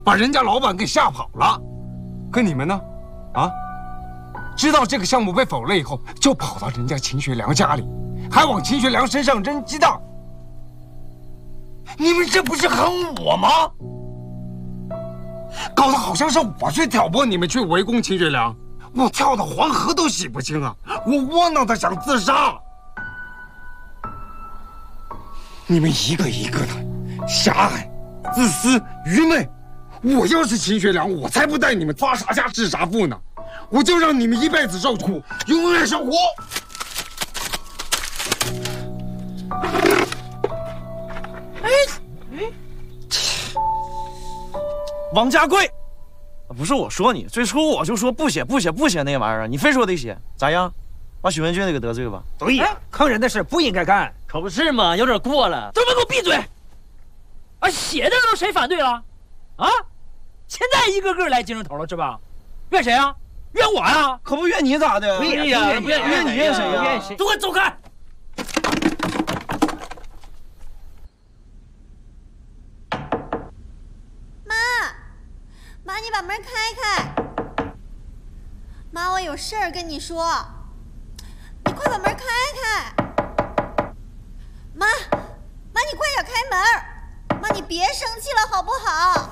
把人家老板给吓跑了。可你们呢？啊？知道这个项目被否了以后，就跑到人家秦学良家里，还往秦学良身上扔鸡蛋。你们这不是坑我吗？搞得好像是我去挑拨你们去围攻秦学良，我跳到黄河都洗不清啊！我窝囊的想自杀。你们一个一个的狭隘、自私、愚昧。我要是秦学良，我才不带你们发啥家致啥富呢！我就让你们一辈子受苦，永远受苦。 王家贵，不是我说你，最初我就说不写那玩意儿，你非说得写，咋样？把许文俊那个得罪了吧？ 对呀，坑人的事不应该干， 可不是嘛，有点过了。 都给我闭嘴！啊，写的都谁反对了？啊，现在一个个来精神头了是吧？怨谁啊？怨我呀？ 可不怨你咋的？ 对呀， 怨你怨谁呀？ 怨谁？ 都给我走开！ 妈，你把门开开。妈，我有事儿跟你说，你快把门开开。妈，你快点开门。妈，你别生气了好不好？